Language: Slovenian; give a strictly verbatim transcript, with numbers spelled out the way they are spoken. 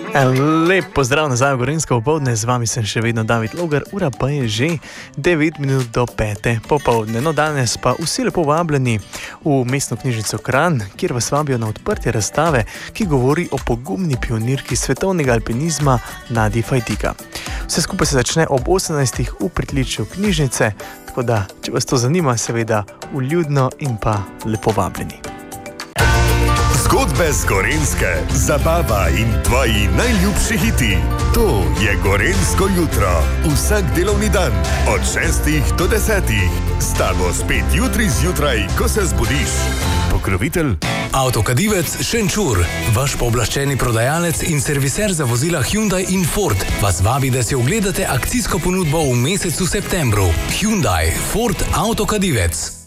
Lep pozdrav nazaj v Gorenjsko popoldne, z vami sem še vedno David Logar, ura pa je že devet minut do pete popoldne. No, danes pa vsi lepo vabljeni v mestno knjižnico Kranj, kjer vas vabijo na odprtje razstave, ki govori o pogumni pionirki svetovnega alpinizma Nadi Fajtika. Vse skupaj se začne ob osemnajstih v pritličju knjižnice, tako da, če vas to zanima, seveda vljudno in pa lepo vabljeni. Zgodbe z Gorenjske, zabava in tvoji najljubši hiti. To je Gorenjsko jutro. Vsak delovni dan od šestih do desetih. Stavo spet jutri zjutraj, ko se zbudiš. Pokrovitelj Avtokadivec Šenčur, vaš pooblaščeni prodajalec in serviser za vozila Hyundai in Ford, vas vabi, da si ogledate akcijsko ponudbo v mesecu septembru. Hyundai, Ford, Avtokadivec.